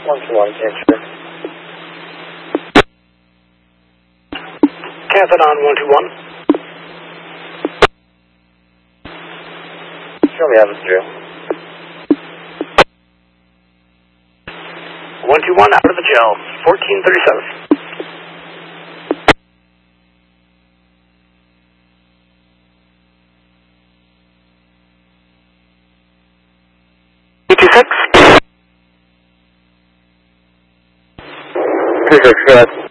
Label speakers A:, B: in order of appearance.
A: 121, answer.
B: Cathedon 121.
A: Show me atmosphere.
B: 121 out of the gel, 1437.
A: Two six, go ahead.